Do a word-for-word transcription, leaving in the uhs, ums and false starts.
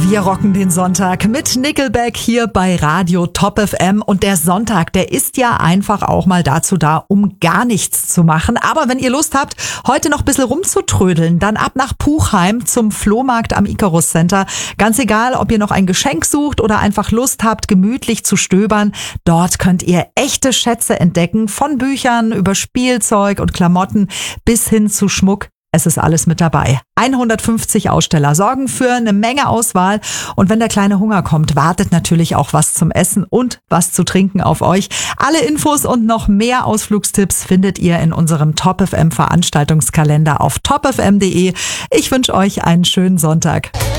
Wir rocken den Sonntag mit Nickelback hier bei Radio Top F M. Und der Sonntag, der ist ja einfach auch mal dazu da, um gar nichts zu machen. Aber wenn ihr Lust habt, heute noch ein bisschen rumzutrödeln, dann ab nach Puchheim zum Flohmarkt am Icarus Center. Ganz egal, ob ihr noch ein Geschenk sucht oder einfach Lust habt, gemütlich zu stöbern. Dort könnt ihr echte Schätze entdecken, von Büchern über Spielzeug und Klamotten bis hin zu Schmuck. Es ist alles mit dabei. hundertfünfzig Aussteller sorgen für eine Menge Auswahl. Und wenn der kleine Hunger kommt, wartet natürlich auch was zum Essen und was zu trinken auf euch. Alle Infos und noch mehr Ausflugstipps findet ihr in unserem Top F M Veranstaltungskalender auf top f m punkt d e. Ich wünsche euch einen schönen Sonntag.